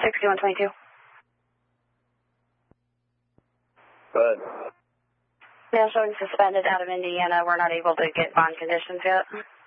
6122. Go ahead. Now showing suspended out of Indiana. We're not able to get bond conditions yet.